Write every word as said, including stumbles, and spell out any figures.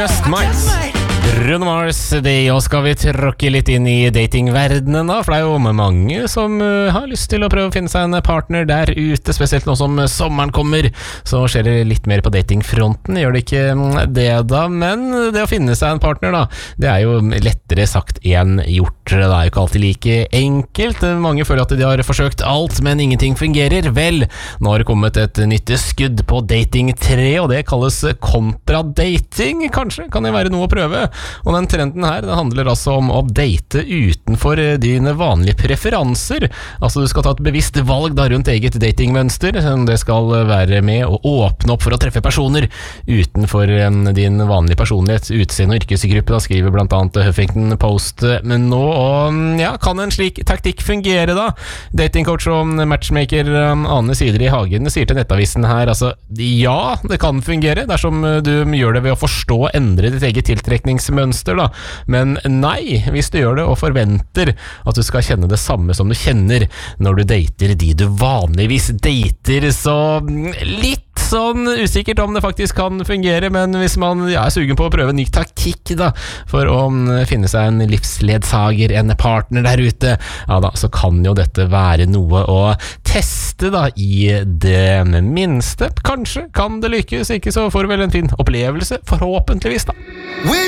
Just Might. Bruno Mars, det og skal vi tråkke litt inn i datingverdenen da, for det er jo mange som uh, har lyst til å prøve å finne seg en partner der ute, spesielt nå som sommeren kommer, så skjer det litt mer på datingfronten, gjør det ikke det da, men det å finne seg en partner da, det er jo lettere sagt enn gjort, det er jo ikke alltid like enkelt, mange føler at de har forsøkt alt, men ingenting fungerer, vel, nå har det kommet et nytt skudd på dating tre, og det kalles kontradating, kanskje kan det være noe å prøve. Og den trenden her, det handler altså om å date utenfor dine vanlige preferanser. Altså du skal ta et bevisst valg da rundt eget datingmønster. Det skal være med å åpne opp for å treffe personer utenfor din vanlige personlighet, utseende og yrkesgruppe. Da skriver blant annet Huffington Post men nå. Og ja, kan en slik taktikk fungere da? Datingcoach og matchmaker Ane Sider i Hagen sier til Nettavisen her, altså ja, det kan fungere dersom du gjør det ved å forstå og endre ditt eget tiltreknings mønster da, men nei hvis du gjør det og forventer at du skal kjenne det samme som du kjenner når du dater de du vanligvis dater, så litt sånn usikkert om det faktisk kan fungere, men hvis man ja, er sugen på å prøve en ny taktikk da, for å finne seg en livsledsager, en partner der ute, ja da, så kan jo dette være noe å teste da, i det minste. Kanskje kan det lykkes, ikke så får du vel en fin opplevelse, forhåpentligvis da.